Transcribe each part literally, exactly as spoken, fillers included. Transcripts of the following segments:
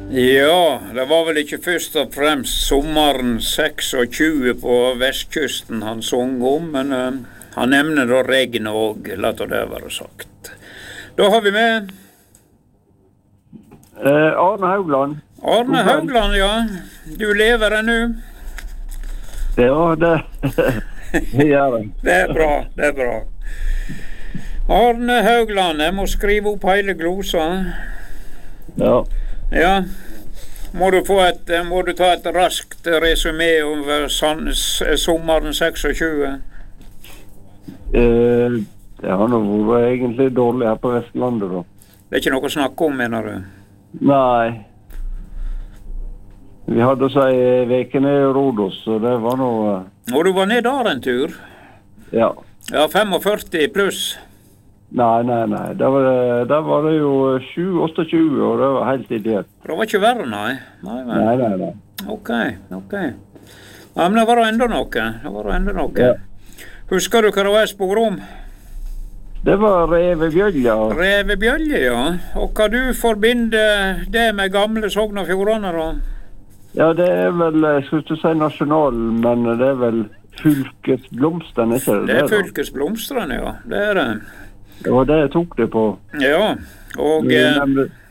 Ja, det var vel ikke først og fremst sommeren tjueseks på vestkysten han sång om, men uh, han nevner da regn og la det være sagt. Da har vi med Eh, Arne Haugland. Arne Haugland, ja. Du lever ennå. Ja, det, det gjør jeg. Det er bra, det er bra. Arne Haugland, jeg må skrive opp hele glosa. Ja. Ja. Må du, få et, må du ta et raskt resumé over san, sommeren tjueseks? Eh, det har nå vært egentlig dårlig her på Vestlandet, da. Det er ikke noe å snakke om, mener du? Nei. Vi hadde oss ei veke ned i Rodos, så det var noe... Og du var ned der en tur? Ja. Ja, førtifem pluss? Nei, nei, nei. Der var det, der var det jo tjue tjueåtte, og det var helt ideelt. Det var ikke verre, nei? Nei, vel. Nei, nei, nei. Ok, ok. Ja, men det var enda noe. Det var enda noe. Ja. Husker du hva det var jeg spør om? Det var revebjølja. Revebjølje, ja. Og hva du forbinder det med gamle Sogn og Fjordane, da? Ja, det er vel, jeg skulle ikke si nasjonal, men det er vel fylkesblomstene, ikke det? Det er fylkesblomstene, ja. Det er det. Det var det jeg tok det på. Ja, og eh,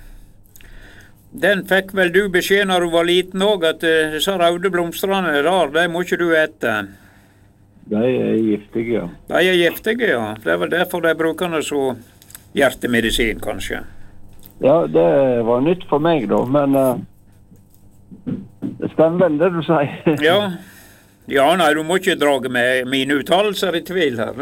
den fikk vel du beskjed når du var liten også, at eh, disse røde blomstrene der, det må ikke du ete. De er giftige, ja. De er giftige, ja. Det er vel derfor de bruker det så hjertemedisin, kanskje. Ja, det var nytt for meg da, men uh, det stemmer vel det du sier. Ja. Ja, nei, du må ikke drage med mine uttalelser i tvil her.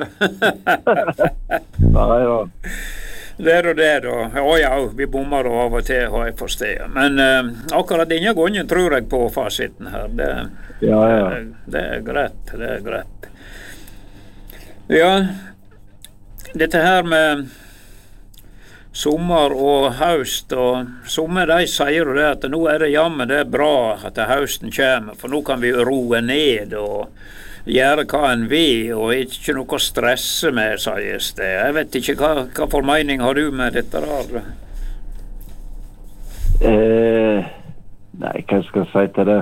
Nei, ja. Det er det da. Å ja, vi bommer av og til, har jeg forstått. Men uh, akkurat denne gangen tror jeg på fasiten her. Det, Ja, ja. det, det er greit, det er greit. Ja, dette her med sommer og høst, og sommer de sier jo det at nå er det jammen det er bra at høsten kommer, for nå kan vi roe ned og gjøre hva en vil, og ikke noe å stresse med, sies det. Jeg vet ikke, hva, hva formening har du med dette der? Eh, nei, hva skal jeg si til det?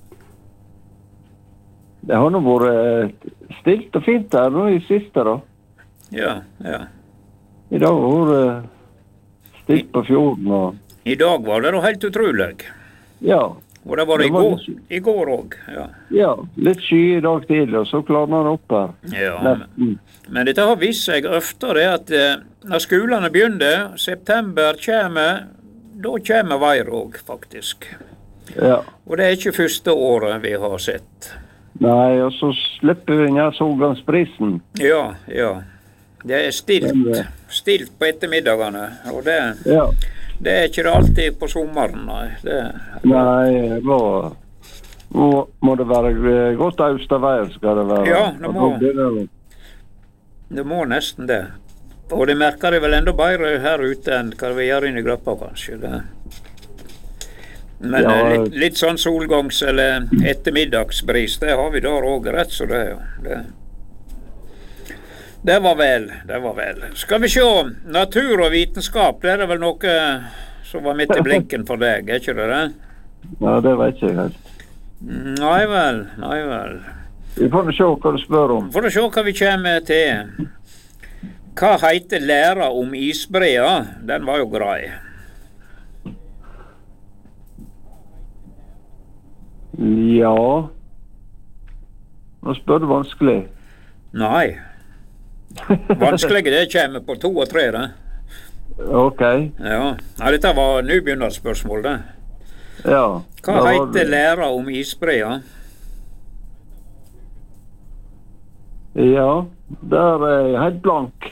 Det har nå vært stilt og fint her nå i siste, da. Ja, ja. I dag har det vært stilt på fjorden, og... I dag var det da helt utrolig. Ja. Og det var det i går, i går også, ja. Ja, litt sky i dag tidlig, og så klarner det opp her. Ja, men, men dette har vist seg ofte det at eh, når skolene begynner, september kommer, da kommer vær også, faktisk. Ja. Og det er ikke første året vi har sett. Nei, og så slipper vi denne solgangsprisen. Ja, ja. Det er stilt, stilt på ettermiddagene, og det, Ja. det er ikke det alltid på sommeren, nei. Det, Nei, da må, må det være godt austavær, skal det være. Ja, det må. Og da blir det- det må nesten det. Og det merker det vel enda bedre her ute enn hva vi gjør inn i gruppa, kanskje. Det. Men Ja, eh, litt, litt sånn solgangs- eller ettermiddagsbris, det har vi der også, rett så det, ja. Det, det var vel, det var vel. Skal vi se, natur og vitenskap, det er vel noe som var midt i blinken for deg, er ikke det det? Ja, det vet jeg helt. Nei vel, nei vel. Vi får se hva du spør om. For å se hva vi kommer til. Hva heter læra om isbrea? Den var jo grei. Ja. Nå spør du vanskelig. Nei. Vanskelig det kommer på to og tre, det. Ok. Ja. Nei, dette var nybegynnerspørsmål, det. Ja. Hva da var heter det- læra om isbrea? Ja, der er jeg helt blank.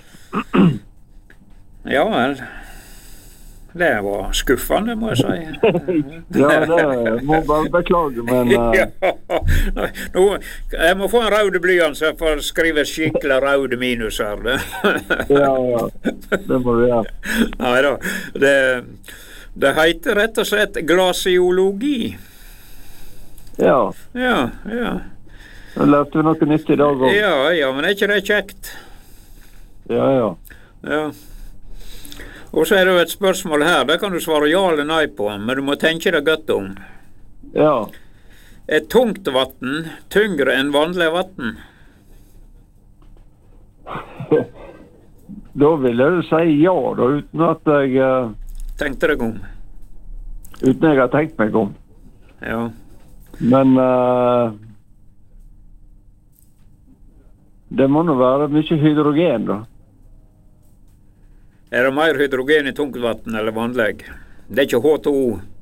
Ja vel. Det var skuffende, må jeg si. Ja, det må bare beklage, men uh, Ja, nå, jeg må få en rød blyant så jeg får skrive skikkelig røde minus her. Det. ja, ja, det må du gjøre. Nei da, det, det heter rett og slett glasiologi. Ja, Ja, ja. da lærte vi noe nytt i dag også. Ja, ja, men er ikke det kjekt? Ja, ja. Ja. Og så er det jo et spørsmål her, det kan du svare ja eller nei på, men du må tenke deg godt om. Ja. Er tungt vatten tyngre enn vanlig vatten? Da vil jeg si ja, da, uten at jeg uh, Tenkte deg om? Uten jeg har tenkt meg om. Ja. Men uh, det må nå være mye hydrogen, da. Er det mer hydrogen i tungt vatten eller vanlig? Det er ikke H to O.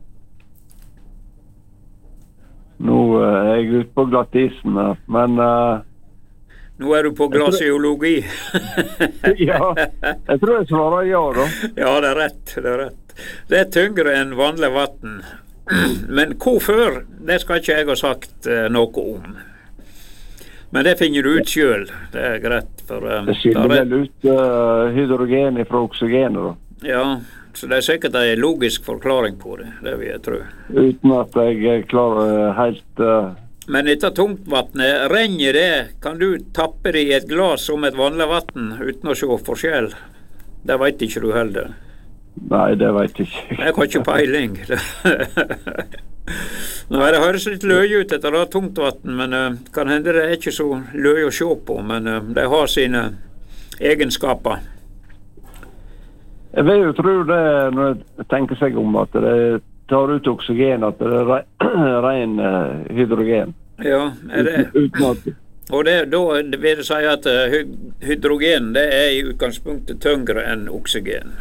Nå uh, er jeg ute på glattisen her, men uh, Nå er du på glasiologi. ja, jeg tror jeg svarer ja, da. Ja, det er rett, det er rett. Det er tyngre enn vanlig vatten. Men hvorfor, det skal ikke jeg ha sagt uh, noe om. Men det finner du ut selv, det er greit. For, um, det skiller vel ut uh, hydrogen fra oksygenet, da. Ja, så det er sikkert en logisk forklaring på det, det vil jeg tro. Uten at jeg klarer helt... Uh, Men etter tungtvannet, renner det, kan du tappe det i et glas som et vanlig vatten, uten å se forskjell? Det vet ikke du heller. Nei, det vet jeg ikke. Jeg har ikke peiling. Nei, det høres litt løy ut etter det tungtvann, men uh, kan hende det er ikke så løy å se på, men uh, det har sine egenskaper. Jeg vil jo tro det, når jeg tenker seg om, at det tar ut oksygen, at det er re ren uh, hydrogen. Ja, er det? Uten at... Og det, da vil jeg si at uh, hydrogen, det er i utgangspunktet tyngre enn oksygen.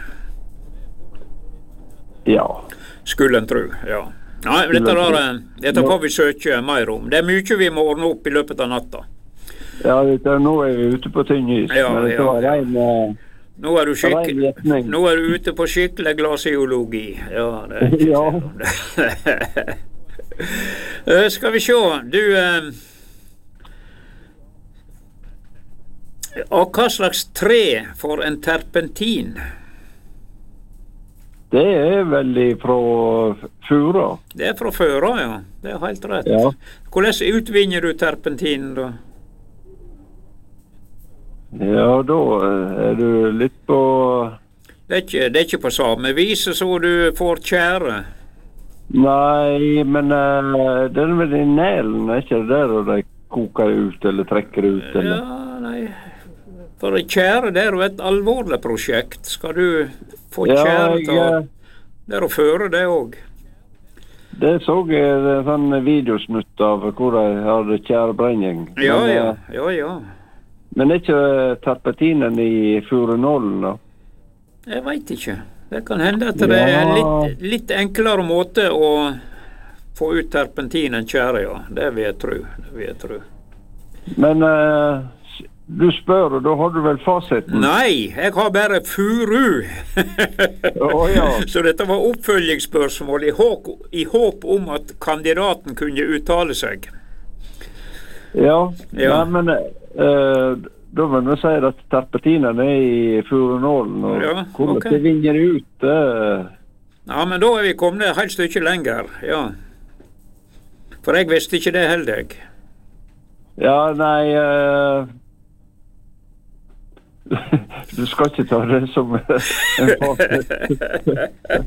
Ja. Skulle en tro, ja. Nei, dette, der, dette får vi søke mer om. Det er mye vi må ordne opp i løpet av natta. Ja, dette, nå er vi ute på tynn is. Ja, men dette ja, var ren... Uh, Nå er, du nå er du ute på skikkelig glasiologi. Ja, det er ikke ja. om det. uh, skal vi se, du... Uh, og hva slags tre for en terpentin? Det er veldig fra fura. Det er fra fura, ja. Det er helt rett. Ja. Hvordan utvinner du terpentin da? Ja, da er du litt på... Det er ikke, det er ikke på samme vis så du får tjære. Nei, men uh, det er med de nælen, er ikke det der og de koker ut eller trekker ut? Eller? Ja, nei... For tjære, det er jo et alvorlig prosjekt. Skal du få tjære til å... Det er å føre det også. Det så jeg en sånn videosnutt av hvor de hadde tjærebrenning. Ja, men, ja, ja, ja. Men er ikke terpentinen i furanollen da? Jeg vet ikke. Det kan hende at det er en litt, litt enklere måte å få ut terpentin enn tjære, ja. Det vil jeg tro. Det vil jeg tro. Men uh, du spør, og da har du vel fasiten? Nei, jeg har bare furu. Oh, ja. Så dette var oppfølgingsspørsmål i håp, i håp om at kandidaten kunne uttale seg. Ja, ja. Nei, men uh, da vil vi si at terpentinen er i furanollen, og ja, hvordan okay. det vinner ut. Uh... Ja, men da er vi kommet et helt stykke lenger, ja. For jeg visste ikke det heller. Ja, nei... Uh... du skal ikke ta det som en fasit.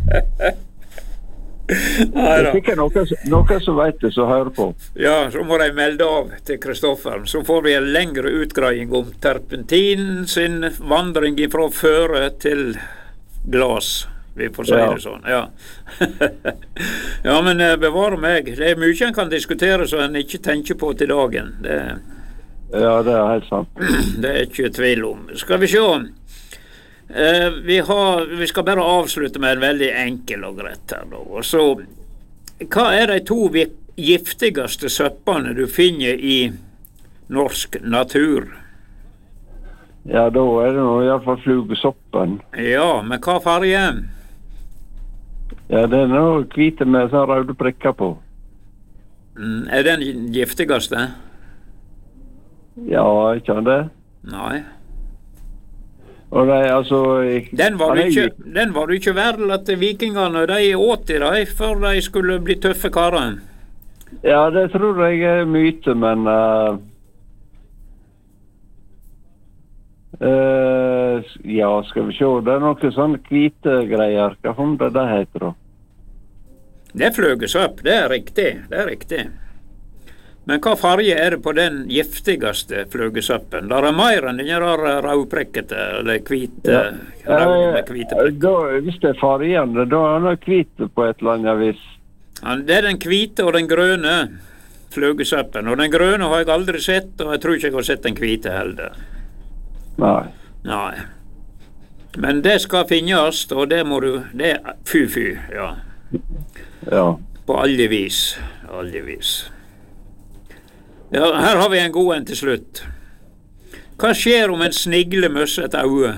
Det er sikkert noen, noen som vet det, som hører på. Ja, så må de melde av til Kristoffer. Så får vi en lengre utgreiing om terpentin sin vandring fra føre til glas. Vi får si ja. Det sånn, ja. Ja, men bevare meg. Det er mye en kan diskutere som en ikke tenker på til dagen. Det, ja, det er helt sant. Det er ikke tvil om. Skal vi se. Uh, vi, har, vi skal bare avslutte med en veldig enkel og greit her da. Og så, hva er de to giftigste søppene du finner i norsk natur? Ja, da er det nå i hvert fall flugesoppen. Ja, men hva farge? Ja, det er noe hvite med sånn røde prikker på. Mm, er den giftigste? Ja, ikke det? Nei. Og de, altså, jeg, den, var ikke, den var du ikke verdt at vikingene de åt i dem før de skulle bli tøffe karer. Ja, det tror jeg er myte, men uh, Uh, ja, skal vi se. Det er noen sånne hvite greier. Hva fond det det heter da? Det fløges opp, det er riktig. Det er riktig. Men hva farge er det på den giftigste fløgesoppen? Der er mer enn den der rødprekkete, eller hvite, ja. rød med hvite uh, da, hvis det er fargen, da er det hvite på et eller annet vis. Ja, det er den hvite og den grønne fløgesoppen. Og den grønne har jeg aldri sett, og jeg tror ikke jeg har sett den hvite heller. Nei. Nei. Men det skal finnes, og det må du, det er fy-fy, ja. Ja. På alle vis, alle vis. Ja, her har vi en god en til slutt. Hva skjer om en snigle møsser et øye?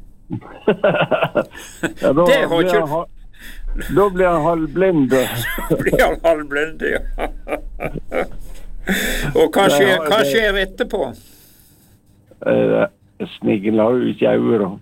Ja, da, det har blir ikke... han, da blir han halvblind. Da blir han halvblind, ja. Og hva skjer, hva skjer etterpå? Uh, Sniglen har jo ikke øyne da.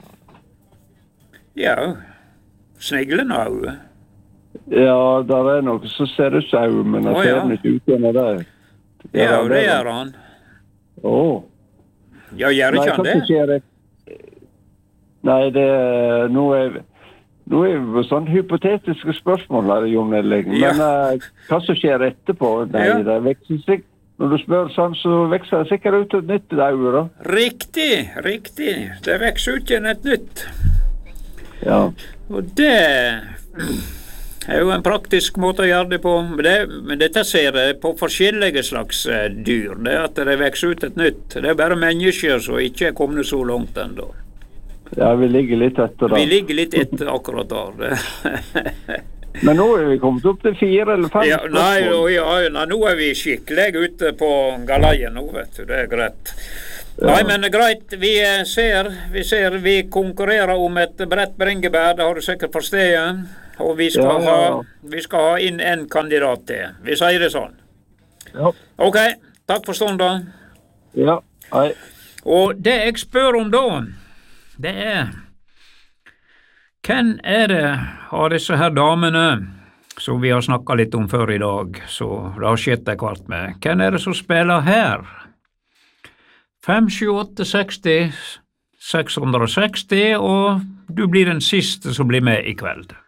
Ja, sniglen har øyne. Ja, der er noe som ser ut som øyne, men jeg Å, ser ja. den ikke ut gjennom det. Ja, det gjør han. Åh. Ja, gjør ikke han det? det? Nei, det er... Nå er, nå er det sånn hypotetiske spørsmål her, Jon Elling. Men Ja. uh, hva som skjer etterpå? Nei, Ja. det vekser sikkert. Når du spør sånn, så vekser det sikkert ut et nytt øye, da. Riktig, riktig. Det vekser ut igjen et nytt. Ja. Og det er jo en praktisk måte å gjøre det på. Men, det, men dette ser jeg på forskjellige slags eh, dyr. Det er at det vekser ut et nytt. Det er bare mennesker som ikke er kommet så langt ennå. Ja, vi ligger litt etter da. Vi ligger litt etter akkurat der. Men nå er vi kommet opp til fire eller fem Ja, nei, spørsmål. ja, nei, nå er vi skikkelig ute på galeien nå, vet du. Det er greit. Ja. Nei, men greit. Vi eh, ser, vi ser, vi konkurrerer om et bredt bringebær, det har du sikkert forstått. Og vi skal, Ja, ja, ja. Ha, vi skal ha inn en kandidat til. Vi sier det sånn. Ja. Ok, takk for stunden. Ja, hei. Og det jeg spør om da, det er hvem er det av disse her damene som vi har snakket litt om før i dag, så det har skjedd et kvart med? Hvem er det som spiller her? fem sju åtte seksti seks hundre og seksti, og du blir den siste som blir med i kveld.